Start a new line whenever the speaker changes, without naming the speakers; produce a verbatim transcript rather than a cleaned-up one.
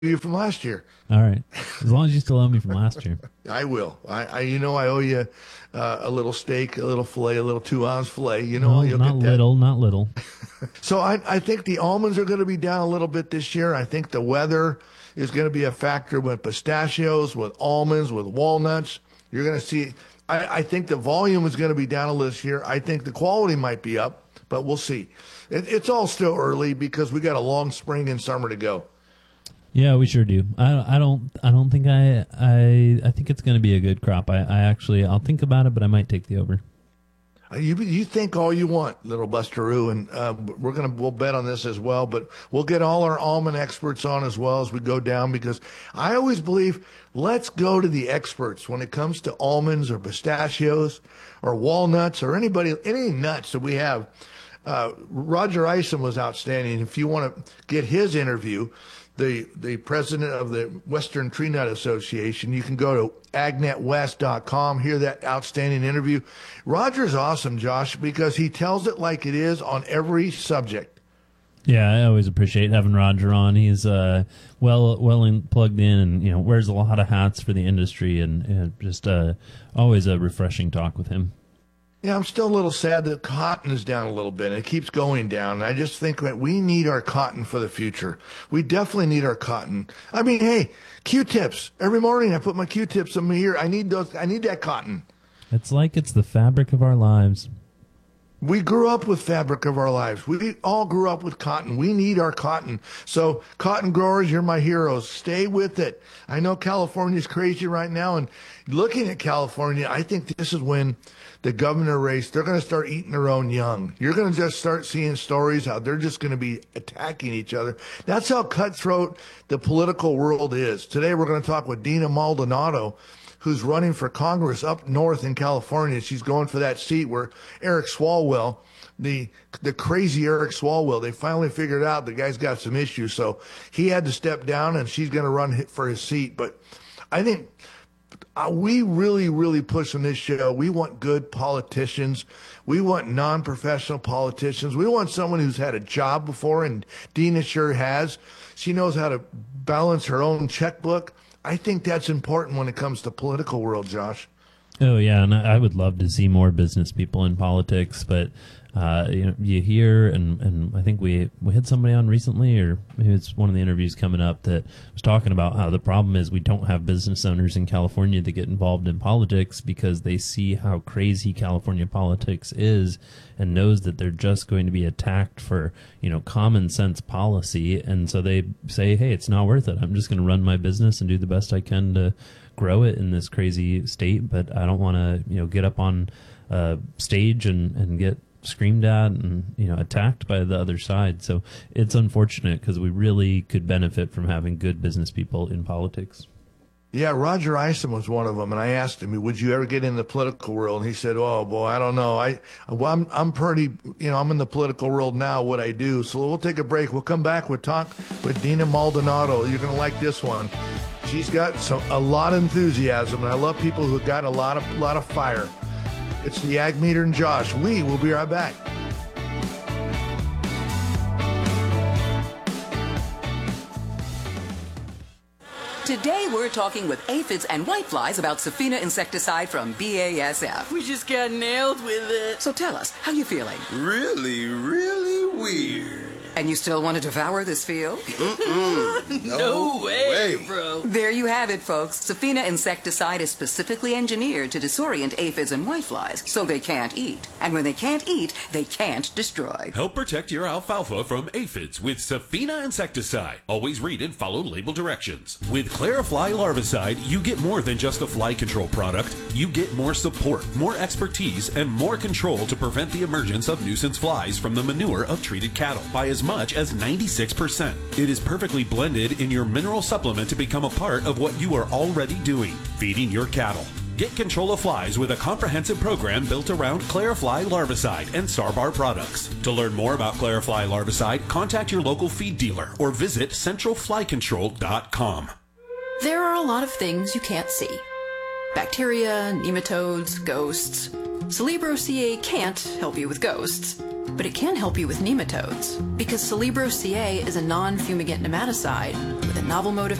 you from last year.
All right. As long as you still owe me from last year.
I will. I, I you know, I owe you uh, a little steak, a little filet, a little two ounce filet. You know,
No,
you'll
not
get that.
little, not little.
So I, I think the almonds are going to be down a little bit this year. I think the weather is going to be a factor with pistachios, with almonds, with walnuts. You're going to see. I, I think the volume is going to be down a little this year. I think the quality might be up, but we'll see. It, it's all still early because we got a long spring and summer to go.
Yeah, we sure do. I, I don't I don't think I I I think it's going to be a good crop. I, I actually I'll think about it, but I might take the over.
You you think all you want, little Busteroo, and uh, we're gonna we'll bet on this as well. But we'll get all our almond experts on as well as we go down, because I always believe let's go to the experts when it comes to almonds or pistachios or walnuts or anybody any nuts that we have. Uh, Roger Isom was outstanding. If you want to get his interview, the the president of the Western Tree Nut Association, you can go to agnet west dot com, hear that outstanding interview. Roger's awesome, Josh, because he tells it like it is on every subject.
Yeah, I always appreciate having Roger on. He's uh, well well in, plugged in, and you know wears a lot of hats for the industry, and, and just uh, always a refreshing talk with him.
Yeah, I'm still a little sad that cotton is down a little bit, and it keeps going down. And I just think that we need our cotton for the future. We definitely need our cotton. I mean, hey, Q-tips. Every morning I put my Q-tips in my ear. I need those. I need that cotton.
It's like it's the fabric of our lives.
We grew up with fabric of our lives. We all grew up with cotton. We need our cotton. So cotton growers, you're my heroes. Stay with it. I know California's crazy right now, and looking at California, I think this is when the governor race, they're going to start eating their own young. You're going to just start seeing stories how they're just going to be attacking each other. That's how cutthroat the political world is. Today we're going to talk with Dina Maldonado, who's running for Congress up north in California. She's going for that seat where Eric Swalwell, the the crazy Eric Swalwell, they finally figured out the guy's got some issues. So he had to step down, and she's going to run for his seat. But I think uh, we really, really push on this show. We want good politicians. We want non-professional politicians. We want someone who's had a job before, and Dina sure has. She knows how to balance her own checkbook. I think that's important when it comes to political world, Josh.
Oh, yeah, and I would love to see more business people in politics, but uh, you know, you hear, and, and I think we we had somebody on recently, or maybe it's one of the interviews coming up, that was talking about how the problem is we don't have business owners in California that get involved in politics because they see how crazy California politics is and knows that they're just going to be attacked for, you know, common sense policy, and so they say, hey, it's not worth it. I'm just going to run my business and do the best I can to grow it in this crazy state, but I don't want to, you know, get up on uh, stage and, and get screamed at and, you know, attacked by the other side. So it's unfortunate because we really could benefit from having good business people in politics.
Yeah, Roger Isom was one of them, and I asked him, would you ever get in the political world? And he said, oh, boy, I don't know. I, well, I'm, I'm pretty, you know, I'm in the political world now, what I do. So we'll take a break. We'll come back. We'll talk with Dina Maldonado. You're going to like this one. She's got some, a lot of enthusiasm, and I love people who got a lot of, lot of fire. It's the Ag Meter and Josh. We will be right back.
Today we're talking with aphids and whiteflies about Safina insecticide from B A S F.
We just got nailed with it.
So tell us, how you feeling?
Really, really weird.
And you still want to devour this field?
Mm-mm. No, no way, way, bro.
There you have it, folks. Safina insecticide is specifically engineered to disorient aphids and whiteflies so they can't eat. And when they can't eat, they can't destroy.
Help protect your alfalfa from aphids with Safina insecticide. Always read and follow label directions. With Clarifly larvicide, you get more than just a fly control product. You get more support, more expertise, and more control to prevent the emergence of nuisance flies from the manure of treated cattle by as much as ninety-six percent. It is perfectly blended in your mineral supplement to become a part of what you are already doing, feeding your cattle. Get control of flies with a comprehensive program built around Clarifly larvicide and Starbar products. To learn more about Clarifly larvicide, contact your local feed dealer or visit central fly control dot com.
There are a lot of things you can't see. Bacteria, nematodes, ghosts. Celebro C A can't help you with ghosts. but it can help you with nematodes because Celebro C A is a non-fumigant nematicide with a novel mode of